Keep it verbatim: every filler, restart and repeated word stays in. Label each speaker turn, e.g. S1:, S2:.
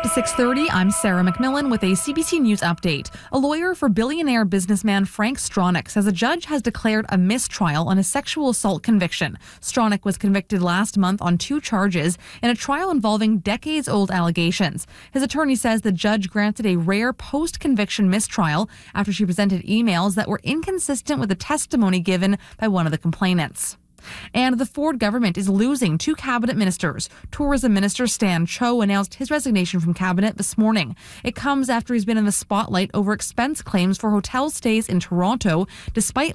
S1: to six thirty, I'm Sarah McMillan with a C B C News update. A lawyer for billionaire businessman Frank Stronach says a judge has declared a mistrial on a sexual assault conviction. Stronach was convicted last month on two charges in a trial involving decades-old allegations. His attorney says the judge granted a rare post-conviction mistrial after she presented emails that were inconsistent with the testimony given by one of the complainants. And the Ford government is losing two cabinet ministers. Tourism Minister Stan Cho announced his resignation from cabinet this morning. It comes after he's been in the spotlight over expense claims for hotel stays in Toronto, despite